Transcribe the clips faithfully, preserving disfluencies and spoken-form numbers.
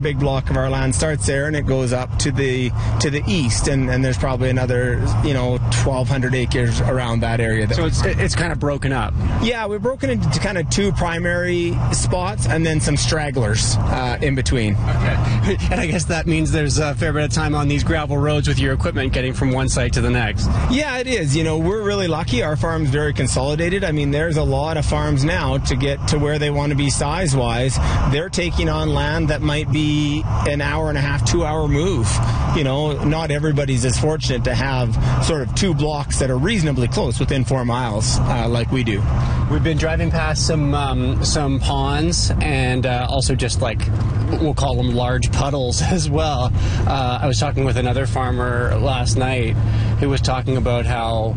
big block of our land starts there, and it goes up to the to the east, and, and there's probably another, you know, twelve hundred acres around that area. That so it's it's kind of broken up. Yeah, we've broken into kind of two primary spots, and then some stragglers uh, in between. Okay. And I guess that means there's a fair bit of time on these gravel roads with your equipment getting from one site to the next. Yeah, it is. You know, we're really lucky. Our farm's very consolidated. I mean, there's a lot of farms now to get to where they want to be size-wise. They're taking on land that might be an hour and a half, two hour move. You know, not everybody's as fortunate to have sort of two blocks that are reasonably close within four miles uh, like we do. We've been driving past some um, some ponds and uh, also just like, we'll call them large puddles as well. Uh, I was talking with another farmer last night who was talking about how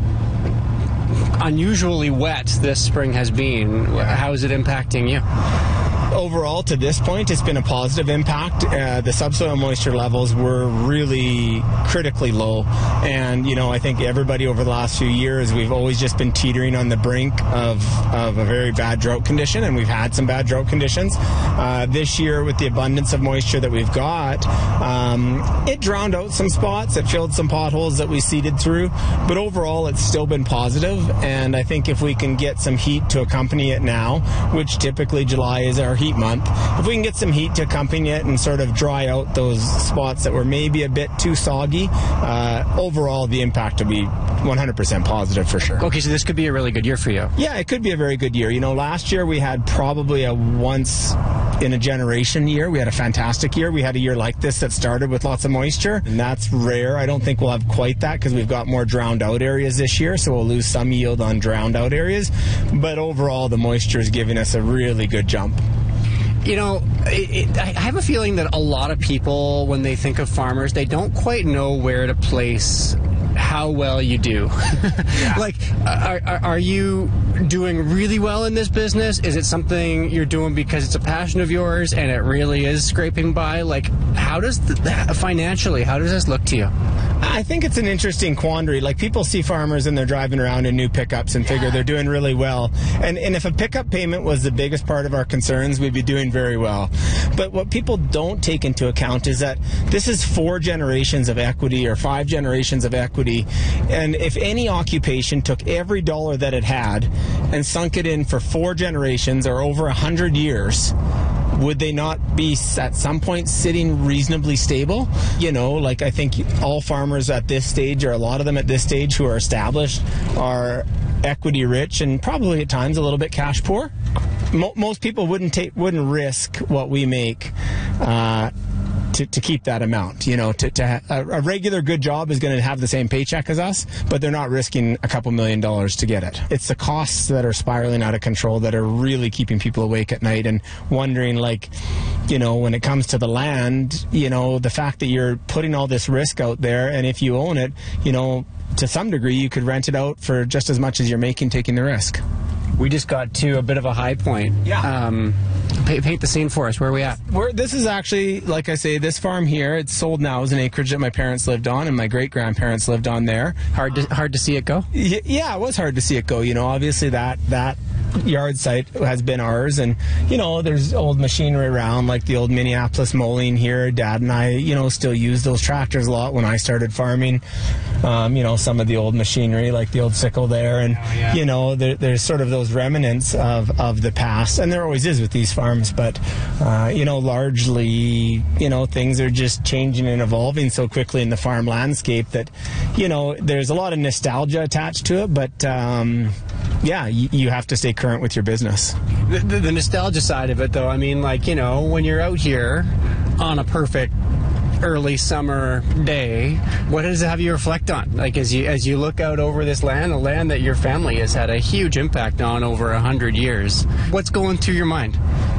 unusually wet this spring has been. How is it impacting you? Overall, to this point, it's been a positive impact. Uh, the subsoil moisture levels were really critically low. And, you know, I think everybody over the last few years, we've always just been teetering on the brink of, of a very bad drought condition, and we've had some bad drought conditions. Uh, this year, with the abundance of moisture that we've got, um, it drowned out some spots. It filled some potholes that we seeded through. But overall, it's still been positive. And I think if we can get some heat to accompany it now, which typically July is our heat month, if we can get some heat to accompany it and sort of dry out those spots that were maybe a bit too soggy, uh, overall the impact will be one hundred percent positive for sure. Okay, so this could be a really good year for you. Yeah, it could be a very good year. You know, last year we had probably a once in a generation year. We had a fantastic year. We had a year like this that started with lots of moisture, and that's rare. I don't think we'll have quite that because we've got more drowned out areas this year, so we'll lose some yield on drowned out areas. But overall, the moisture is giving us a really good jump. You know, it, it, I have a feeling that a lot of people, when they think of farmers, they don't quite know where to place how well you do. Yeah. Like, are, are, are you doing really well in this business? Is it something you're doing because it's a passion of yours and it really is scraping by? Like, how does, the, financially, how does this look to you? I think it's an interesting quandary. Like, people see farmers and they're driving around in new pickups and figure they're doing really well. And, and if a pickup payment was the biggest part of our concerns, we'd be doing very well. But what people don't take into account is that this is four generations of equity or five generations of equity. And if any occupation took every dollar that it had and sunk it in for four generations or over a hundred years, would they not be at some point sitting reasonably stable? You know, like, I think all farmers at this stage, or a lot of them at this stage who are established, are equity rich and probably at times a little bit cash poor. Mo- most people wouldn't take, wouldn't risk what we make uh, to, to keep that amount. You know, to, to ha- a regular good job is going to have the same paycheck as us, but they're not risking a couple million dollars to get it. It's the costs that are spiraling out of control that are really keeping people awake at night and wondering, like, you know, when it comes to the land, you know, the fact that you're putting all this risk out there, and if you own it, you know, to some degree you could rent it out for just as much as you're making taking the risk. We just got to a bit of a high point. Yeah. Um, paint, paint the scene for us. Where are we at? We're, this is actually, like I say, this farm here, it's sold now as an acreage that my parents lived on and my great-grandparents lived on there. Hard to, hard to see it go? Y- yeah, it was hard to see it go. You know, obviously that that yard site has been ours, and, you know, there's old machinery around, like the old Minneapolis mowing here. Dad and I, you know, still use those tractors a lot when I started farming. Um, you know, some of the old machinery, like the old sickle there, and, oh, yeah. you know, there, there's sort of those remnants of, of the past, and there always is with these farms, but, uh, you know, largely, you know, things are just changing and evolving so quickly in the farm landscape that, you know, there's a lot of nostalgia attached to it, but, um, yeah, you, you have to stay current with your business. The, the, the nostalgia side of it, though, I mean, like, you know, when you're out here on a perfect early summer day, what does it have you reflect on? Like, as you as you look out over this land, a land that your family has had a huge impact on over a hundred years, what's going through your mind?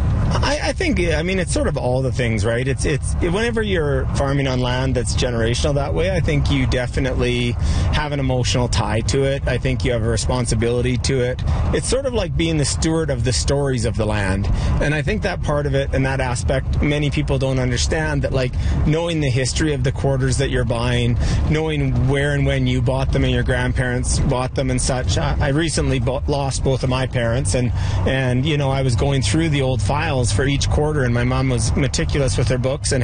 I, I think, I mean, it's sort of all the things, right? It's it's whenever you're farming on land that's generational that way, I think you definitely have an emotional tie to it. I think you have a responsibility to it. It's sort of like being the steward of the stories of the land. And I think that part of it and that aspect, many people don't understand, that, like, knowing the history of the quarters that you're buying, knowing where and when you bought them and your grandparents bought them and such. I, I recently bought, lost both of my parents, and, and, you know, I was going through the old files files for each quarter, and my mom was meticulous with her books and